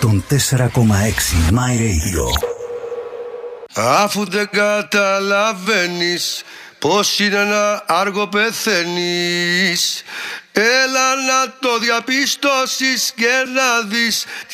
104,6 My Radio. Αφού δεν καταλαβαίνεις πως είναι να άργο πεθαίνεις, έλα να το διαπιστώσεις και να δεις